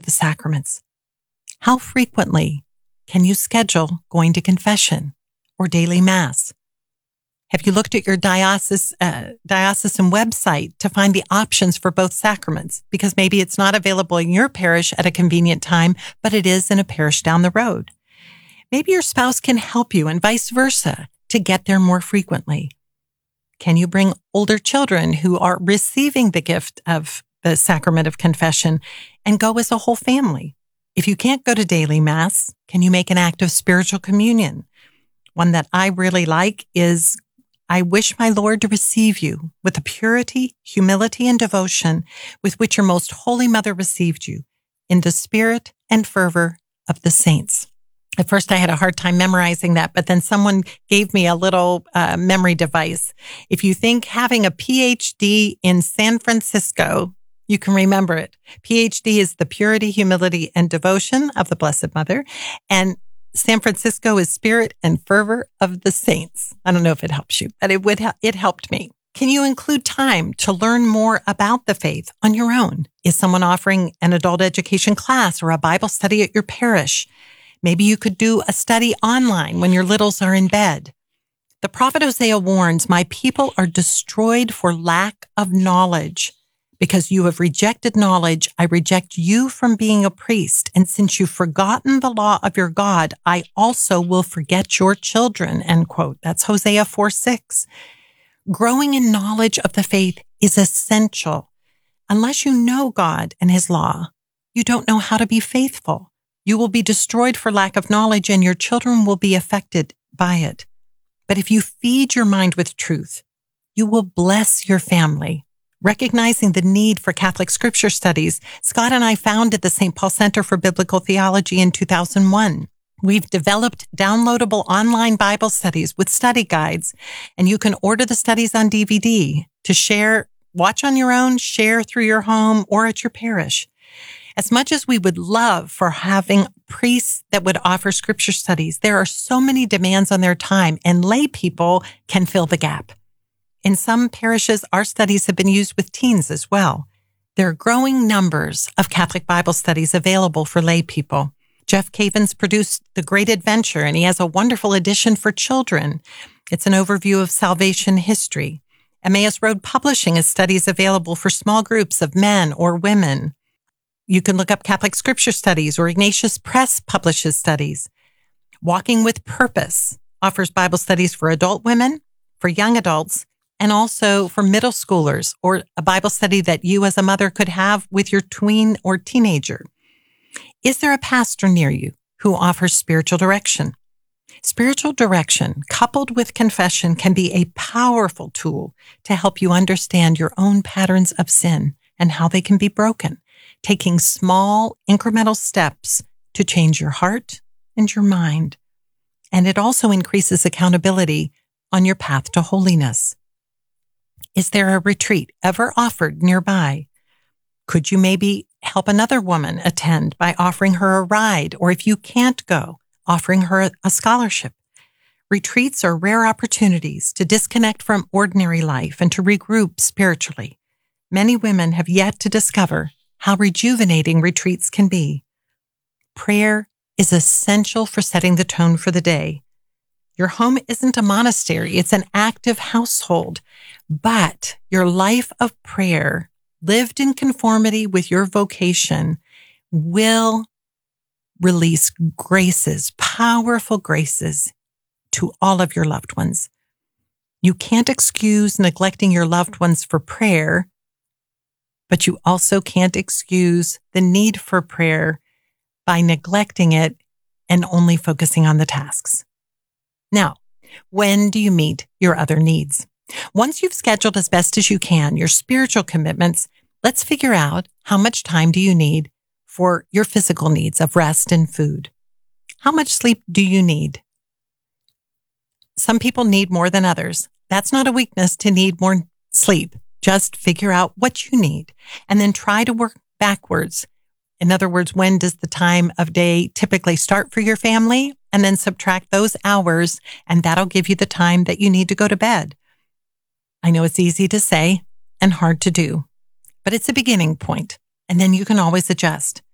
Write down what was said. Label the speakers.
Speaker 1: the sacraments? How frequently can you schedule going to confession or daily mass? Have you looked at your diocesan website to find the options for both sacraments? Because maybe it's not available in your parish at a convenient time, but it is in a parish down the road. Maybe your spouse can help you and vice versa to get there more frequently. Can you bring older children who are receiving the gift of the sacrament of confession and go as a whole family? If you can't go to daily mass, can you make an act of spiritual communion? One that I really like is, I wish my Lord to receive you with the purity, humility, and devotion with which your most holy mother received you, in the spirit and fervor of the saints. At first, I had a hard time memorizing that, but then someone gave me a little memory device. If you think having a PhD in San Francisco, you can remember it. PhD is the purity, humility, and devotion of the Blessed Mother, and San Francisco is spirit and fervor of the saints. I don't know if it helps you, but it helped me. Can you include time to learn more about the faith on your own? Is someone offering an adult education class or a Bible study at your parish? Maybe you could do a study online when your littles are in bed. The prophet Hosea warns, my people are destroyed for lack of knowledge. Because you have rejected knowledge, I reject you from being a priest. And since you've forgotten the law of your God, I also will forget your children, end quote. That's Hosea 4:6. Growing in knowledge of the faith is essential. Unless you know God and his law, you don't know how to be faithful. You will be destroyed for lack of knowledge, and your children will be affected by it. But if you feed your mind with truth, you will bless your family. Recognizing the need for Catholic scripture studies, Scott and I founded the St. Paul Center for Biblical Theology in 2001. We've developed downloadable online Bible studies with study guides, and you can order the studies on DVD to share, watch on your own, share through your home or at your parish. As much as we would love for having priests that would offer scripture studies, there are so many demands on their time, and lay people can fill the gap. In some parishes, our studies have been used with teens as well. There are growing numbers of Catholic Bible studies available for lay people. Jeff Cavins produced The Great Adventure, and he has a wonderful edition for children. It's an overview of salvation history. Emmaus Road Publishing has studies available for small groups of men or women. You can look up Catholic Scripture Studies, or Ignatius Press publishes studies. Walking with Purpose offers Bible studies for adult women, for young adults, and also for middle schoolers, or a Bible study that you as a mother could have with your tween or teenager. Is there a pastor near you who offers spiritual direction? Spiritual direction, coupled with confession, can be a powerful tool to help you understand your own patterns of sin and how they can be broken, taking small incremental steps to change your heart and your mind. And it also increases accountability on your path to holiness. Is there a retreat ever offered nearby? Could you maybe help another woman attend by offering her a ride, or if you can't go, offering her a scholarship? Retreats are rare opportunities to disconnect from ordinary life and to regroup spiritually. Many women have yet to discover how rejuvenating retreats can be. Prayer is essential for setting the tone for the day. Your home isn't a monastery, it's an active household, but your life of prayer, lived in conformity with your vocation, will release graces, powerful graces, to all of your loved ones. You can't excuse neglecting your loved ones for prayer, but you also can't excuse the need for prayer by neglecting it and only focusing on the tasks. Now, when do you meet your other needs? Once you've scheduled as best as you can your spiritual commitments, let's figure out how much time do you need for your physical needs of rest and food. How much sleep do you need? Some people need more than others. That's not a weakness to need more sleep. Just figure out what you need and then try to work backwards. In other words, when does the time of day typically start for your family? And then subtract those hours, and that'll give you the time that you need to go to bed. I know it's easy to say and hard to do, but it's a beginning point, and then you can always adjust.